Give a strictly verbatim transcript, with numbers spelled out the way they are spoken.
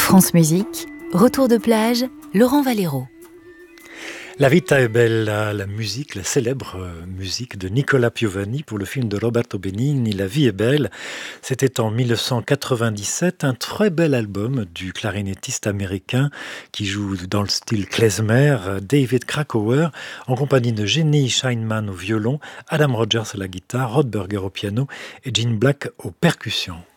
France Musique, retour de plage, Laurent Valero. La Vita è bella, la musique, la célèbre musique de Nicola Piovani pour le film de Roberto Benigni, La vie est belle. C'était en dix-neuf cent quatre-vingt-dix-sept, un très bel album du clarinettiste américain qui joue dans le style klezmer, David Krakauer, en compagnie de Jenny Scheinman au violon, Adam Rogers à la guitare, Rod Berger au piano et Gene Black aux percussions.